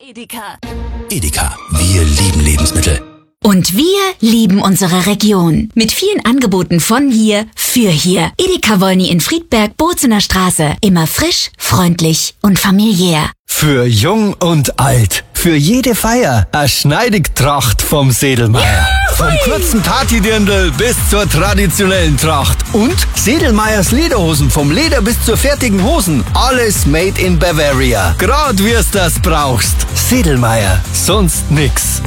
Edeka. Edeka, wir lieben Lebensmittel. Und wir lieben unsere Region. Mit vielen Angeboten von hier für hier. Edeka Wolny in Friedberg, Bozener Straße. Immer frisch, freundlich und familiär. Für jung und alt. Für jede Feier. Eine Schneidigtracht vom Sedelmeier. Vom kurzen Partydirndl bis zur traditionellen Tracht. Und Sedelmeiers Lederhosen. Vom Leder bis zur fertigen Hosen. Alles made in Bavaria. Grad wie's das brauchst. Sedelmeier. Sonst nix.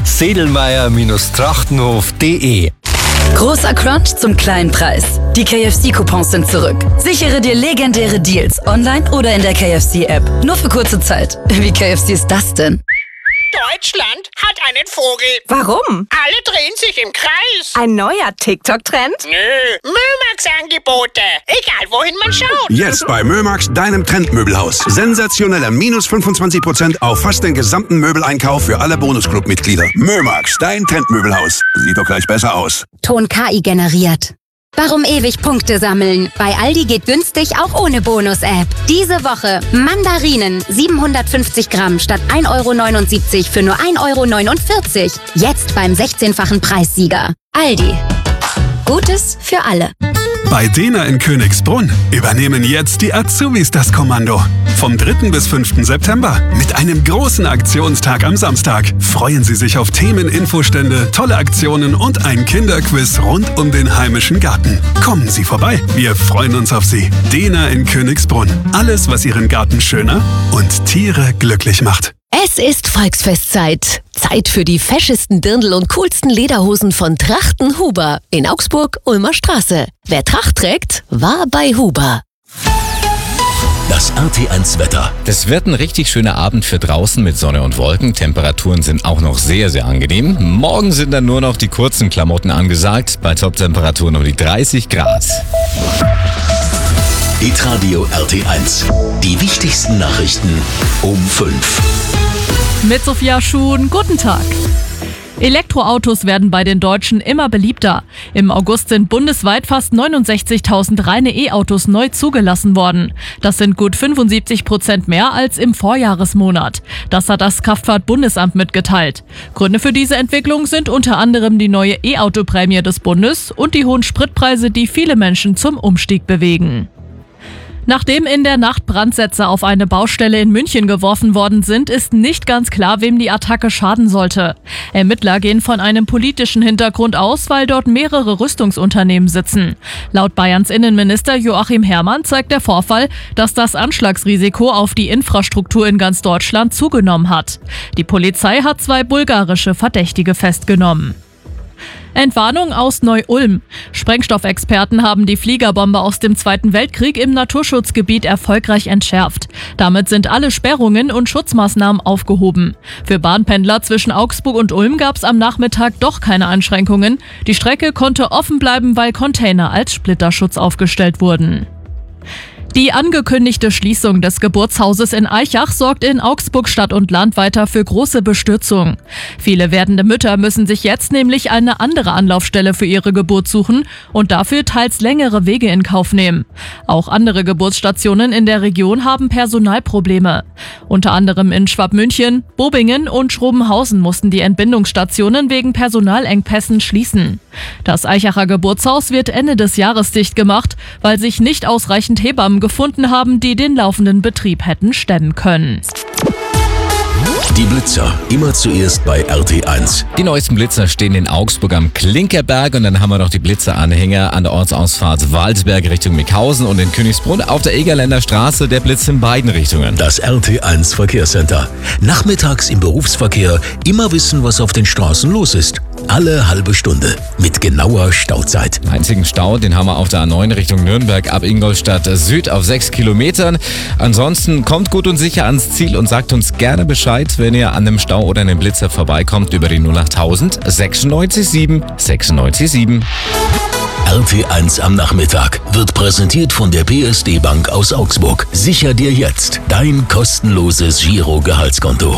Sedelmeier-trachtenhof.de. Großer Crunch zum kleinen Preis. Die KFC-Coupons sind zurück. Sichere dir legendäre Deals online oder in der KFC-App. Nur für kurze Zeit. Wie KFC ist das denn? Deutschland hat einen Vogel. Warum? Alle drehen sich im Kreis. Ein neuer TikTok-Trend? Nö, Mömax-Angebote. Egal, wohin man schaut. Jetzt bei Mömax, deinem Trendmöbelhaus. Sensationeller minus 25% auf fast den gesamten Möbeleinkauf für alle Bonusclub-Mitglieder. Mömax, dein Trendmöbelhaus. Sieht doch gleich besser aus. Ton KI generiert. Warum ewig Punkte sammeln? Bei Aldi geht günstig auch ohne Bonus-App. Diese Woche Mandarinen 750 Gramm statt 1,79 € für nur 1,49 €. Jetzt beim 16-fachen Preissieger. Aldi. Gutes für alle. Bei Dena in Königsbrunn übernehmen jetzt die Azubis das Kommando. Vom 3. bis 5. September mit einem großen Aktionstag am Samstag freuen Sie sich auf Themen, Infostände, tolle Aktionen und ein Kinderquiz rund um den heimischen Garten. Kommen Sie vorbei, wir freuen uns auf Sie. Dena in Königsbrunn. Alles, was Ihren Garten schöner und Tiere glücklich macht. Es ist Volksfestzeit. Zeit für die feschesten Dirndl und coolsten Lederhosen von Trachten Huber in Augsburg, Ulmer Straße. Wer Tracht trägt, war bei Huber. Das RT1 Wetter. Das wird ein richtig schöner Abend für draußen mit Sonne und Wolken. Temperaturen sind auch noch sehr, sehr angenehm. Morgen sind dann nur noch die kurzen Klamotten angesagt, bei Toptemperaturen um die 30 Grad. Hitradio RT1. Die wichtigsten Nachrichten um 5. Mit Sophia Schuhn, guten Tag. Elektroautos werden bei den Deutschen immer beliebter. Im August sind bundesweit fast 69.000 reine E-Autos neu zugelassen worden. Das sind gut 75% mehr als im Vorjahresmonat. Das hat das Kraftfahrtbundesamt mitgeteilt. Gründe für diese Entwicklung sind unter anderem die neue E-Auto-Prämie des Bundes und die hohen Spritpreise, die viele Menschen zum Umstieg bewegen. Nachdem in der Nacht Brandsätze auf eine Baustelle in München geworfen worden sind, ist nicht ganz klar, wem die Attacke schaden sollte. Ermittler gehen von einem politischen Hintergrund aus, weil dort mehrere Rüstungsunternehmen sitzen. Laut Bayerns Innenminister Joachim Herrmann zeigt der Vorfall, dass das Anschlagsrisiko auf die Infrastruktur in ganz Deutschland zugenommen hat. Die Polizei hat 2 bulgarische Verdächtige festgenommen. Entwarnung aus Neu-Ulm. Sprengstoffexperten haben die Fliegerbombe aus dem Zweiten Weltkrieg im Naturschutzgebiet erfolgreich entschärft. Damit sind alle Sperrungen und Schutzmaßnahmen aufgehoben. Für Bahnpendler zwischen Augsburg und Ulm gab es am Nachmittag doch keine Einschränkungen. Die Strecke konnte offen bleiben, weil Container als Splitterschutz aufgestellt wurden. Die angekündigte Schließung des Geburtshauses in Aichach sorgt in Augsburg Stadt und Land weiter für große Bestürzung. Viele werdende Mütter müssen sich jetzt nämlich eine andere Anlaufstelle für ihre Geburt suchen und dafür teils längere Wege in Kauf nehmen. Auch andere Geburtsstationen in der Region haben Personalprobleme. Unter anderem in Schwabmünchen, Bobingen und Schrobenhausen mussten die Entbindungsstationen wegen Personalengpässen schließen. Das Aichacher Geburtshaus wird Ende des Jahres dicht gemacht, weil sich nicht ausreichend Hebammen gefunden haben, die den laufenden Betrieb hätten stemmen können. Die Blitzer, immer zuerst bei RT1. Die neuesten Blitzer stehen in Augsburg am Klinkerberg und dann haben wir noch die Blitzeranhänger an der Ortsausfahrt Walsberg Richtung Mickhausen und in Königsbrunn auf der Egerländer Straße der Blitz in beiden Richtungen. Das RT1 Verkehrscenter. Nachmittags im Berufsverkehr immer wissen, was auf den Straßen los ist. Alle halbe Stunde mit genauer Stauzeit. Einzigen Stau, den haben wir auf der A9 Richtung Nürnberg ab Ingolstadt Süd auf 6 Kilometern. Ansonsten kommt gut und sicher ans Ziel und sagt uns gerne Bescheid, wenn ihr an einem Stau oder einem Blitzer vorbeikommt über die 08000 96 7 96 7. RT1 am Nachmittag wird präsentiert von der PSD Bank aus Augsburg. Sicher dir jetzt dein kostenloses Giro-Gehaltskonto.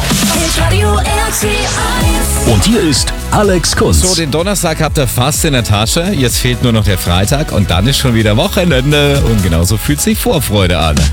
Und hier ist Alex Kunz. So, den Donnerstag habt ihr fast in der Tasche. Jetzt fehlt nur noch der Freitag und dann ist schon wieder Wochenende. Und genauso fühlt sich Vorfreude an.